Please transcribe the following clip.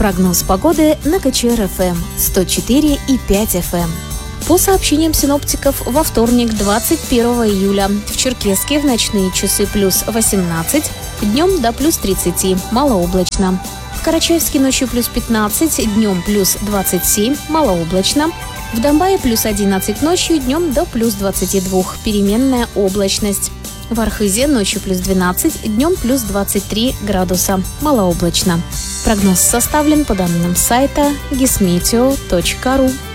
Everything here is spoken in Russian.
Прогноз погоды на КЧР-ФМ 104,5 FM. По сообщениям синоптиков, во вторник, 21 июля, в Черкесске в ночные часы плюс 18, днем до плюс 30, малооблачно. В Карачаевске ночью плюс 15, днем плюс 27, малооблачно. В Домбае плюс 11 ночью, днем до плюс 22, переменная облачность. В Архызе ночью плюс 12, днем плюс 23 градуса, малооблачно. Прогноз составлен по данным сайта gismeteo.ru.